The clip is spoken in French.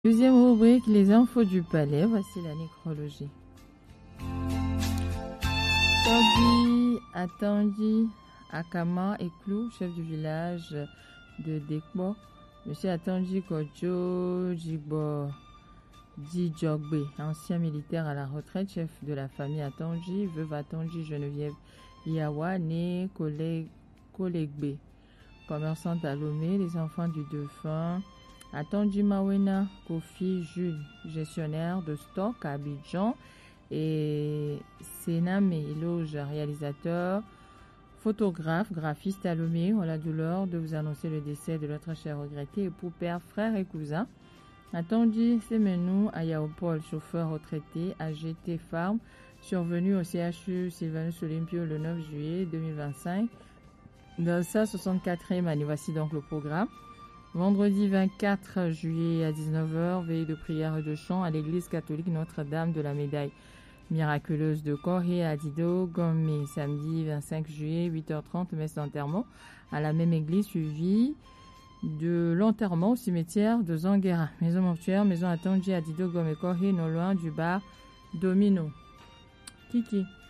Deuxième rubrique, les infos du palais. Voici la nécrologie. Tanguy Atanji Akama Eklou, chef du village de Dekbo. Monsieur Atanji Kojo Jibo Djogbe, ancien militaire à la retraite, chef de la famille Atanji, veuve Atanji Geneviève Iawa, née Kolegbe, commerçante à Lomé, les enfants du défunt Atanji Mawena Kofi Jules, gestionnaire de stock à Abidjan, et Sename Eloge, réalisateur, photographe, graphiste à Lomé. On a la douleur de vous annoncer le décès de notre cher regretté époux, père, frère et cousin Atanji Semenou Ayaopol, chauffeur retraité à GT Farm, survenu au CHU Sylvanus Olympio le 9 juillet 2025 dans sa 64e année. Voici donc le programme. Vendredi 24 juillet à 19h, veille de prière et de chant à l'église catholique Notre-Dame de la Médaille miraculeuse de Corée à Dido, Gomé. Samedi 25 juillet, 8h30, messe d'enterrement à la même église, suivie de l'enterrement au cimetière de Zanguera. Maison mortuaire, maison Atanji à Dido, Gomé, Corée, non loin du bar Domino. Kiki.